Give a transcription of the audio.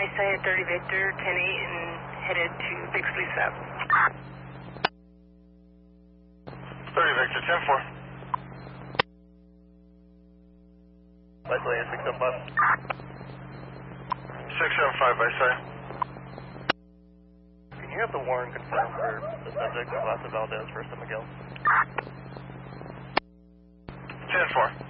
Eyesight 30 Victor, 10-8, and headed to Bixley Sub. 30 Victor, 10-4. Bixley 675. 675, Eyesight. Can you have the warrant confirmed for the subject of Valdez for San Miguel? 10-4.